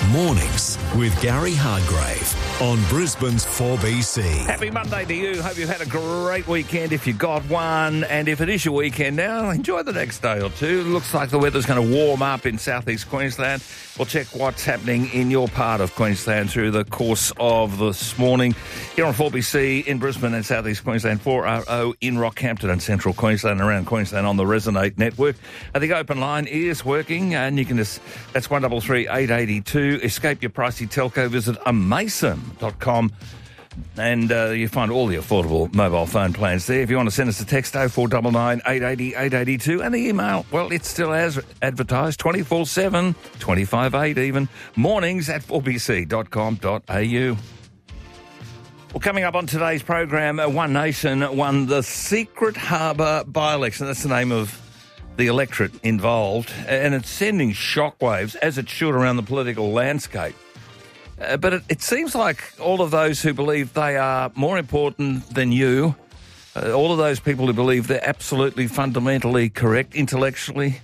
Mornings with Gary Hardgrave on Brisbane's 4BC. Happy Monday to you. Hope you've had a great weekend if you got one. And if it is your weekend now, enjoy the next day or two. Looks like the weather's going to warm up in southeast Queensland. We'll check what's happening in your part of Queensland through the course of this morning. Here on 4BC in Brisbane and southeast Queensland, 4RO in Rockhampton and central Queensland, around Queensland on the Resonate network. The open line is working and you can just, that's 133 882. Escape your pricey telco. Visit amason.com and you find all the affordable mobile phone plans there. If you want to send us a text, 0499 880 882, and the email, well, it's still as advertised, 24/7, 25/8 even, mornings at 4bc.com.au. Well, coming up on today's program, One Nation won the Secret Harbour by-election. That's the name of the electorate involved, and it's sending shockwaves, as it should, around the political landscape. But it seems like all of those who believe they are more important than you, all of those people who believe they're absolutely fundamentally correct, intellectually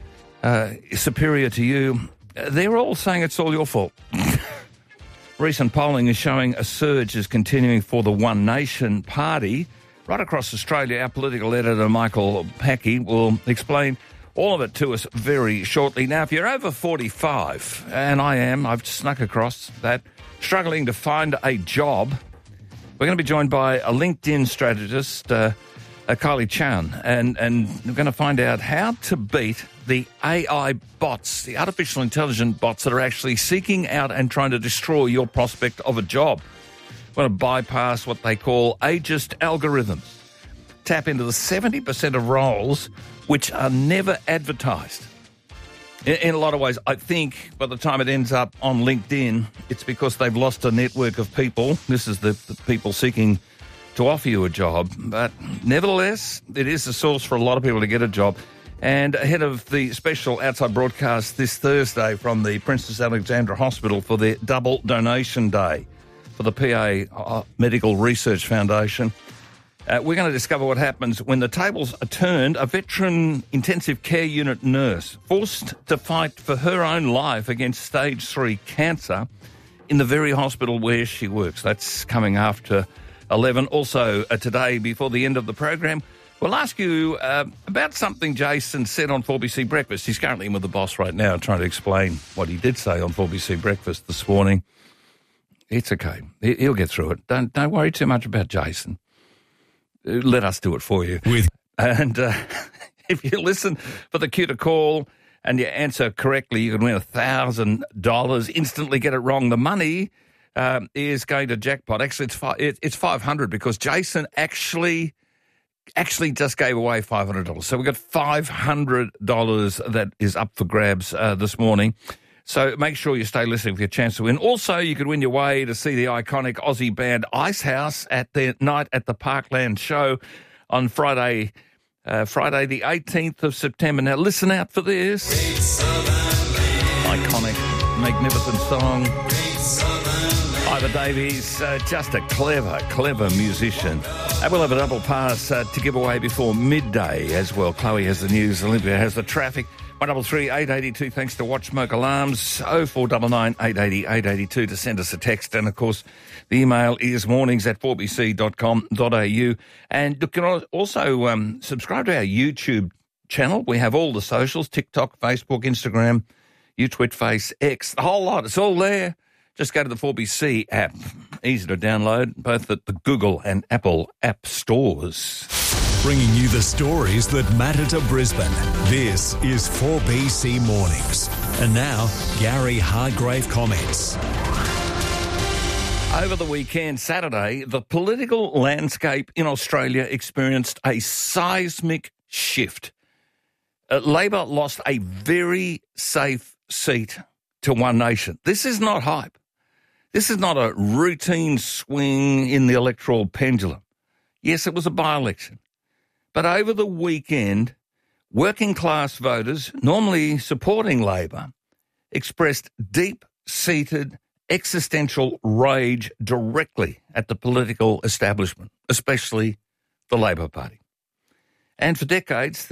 superior to you, they're all saying it's all your fault. Recent polling is showing a surge is continuing for the One Nation party. Right across Australia, our political editor, Michael Packey, will explain all of it to us very shortly. Now, if you're over 45, and I am, I've snuck across that, struggling to find a job, we're going to be joined by a LinkedIn strategist, Kylie Chan, and we're going to find out how to beat the AI bots, the artificial intelligence bots that are actually seeking out and trying to destroy your prospect of a job. We're going to bypass what they call ageist algorithms, tap into the 70% of roles which are never advertised. In a lot of ways, I think by the time it ends up on LinkedIn, it's because they've lost a network of people. This is the people seeking to offer you a job. But nevertheless, it is a source for a lot of people to get a job. And ahead of the special outside broadcast this Thursday from the Princess Alexandra Hospital for their double donation day for the PA Medical Research Foundation, we're going to discover what happens when the tables are turned. A veteran intensive care unit nurse forced to fight for her own life against stage 3 cancer in the very hospital where she works. That's coming after 11. Also today, before the end of the program, we'll ask you about something Jason said on 4BC Breakfast. He's currently in with the boss right now trying to explain what he did say on 4BC Breakfast this morning. It's okay. He'll get through it. Don't worry too much about Jason. Let us do it for you. And if you listen for the cue to call and you answer correctly, you can win $1,000. Instantly get it wrong, the money is going to jackpot. Actually, it's $500 because Jason actually just gave away $500. So we've got $500 that is up for grabs this morning. So make sure you stay listening for your chance to win. Also, you could win your way to see the iconic Aussie band Icehouse at their Night at the Parkland show on Friday the 18th of September. Now, listen out for this. Iconic, magnificent song. Ivor Davies, just a clever musician. We'll have a double pass to give away before midday as well. Chloe has the news, Olympia has the traffic. 133 882, thanks to Watch Smoke Alarms. 0499 880 882 to send us a text. And, of course, the email is mornings@4bc.com.au. And you can also subscribe to our YouTube channel. We have all the socials, TikTok, Facebook, Instagram, UTwitFace, X, the whole lot. It's all there. Just go to the 4BC app. Easy to download, both at the Google and Apple app stores. Bringing you the stories that matter to Brisbane. This is 4BC Mornings. And now, Gary Hardgrave comments. Over the weekend, Saturday, the political landscape in Australia experienced a seismic shift. Labor lost a very safe seat to One Nation. This is not hype. This is not a routine swing in the electoral pendulum. Yes, it was a by-election. But over the weekend, working-class voters, normally supporting Labor, expressed deep-seated existential rage directly at the political establishment, especially the Labor Party. And for decades,